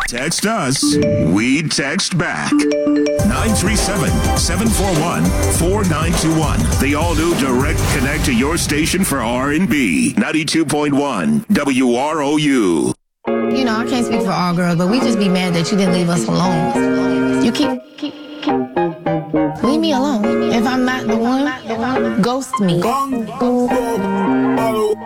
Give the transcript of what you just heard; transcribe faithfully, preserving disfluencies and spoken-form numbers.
Text us. We text back. nine three seven, seven four one, four nine two one. The all-new Direct Connect to your station for R and B. ninety-two point one W R O U. You know, I can't speak for all girls, but we just be mad that you didn't leave us alone. You keep, keep, keep. Leave me alone. If I'm not the one, ghost me.